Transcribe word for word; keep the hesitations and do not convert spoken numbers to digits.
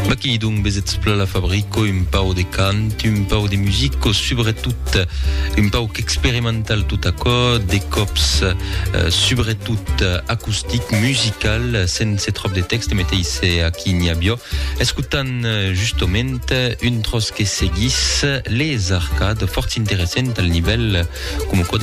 Ma chi donc bezet spla la fabrico un pao de cant, un pao de musico, subretut un pao expérimental tout à co, des cops euh, subretut acoustique, musical, sense trop de texte, mettez ici a qui n'y a bio. Escutan justement une tros que seguis les arcades fort intéressantes al niveau comme quoi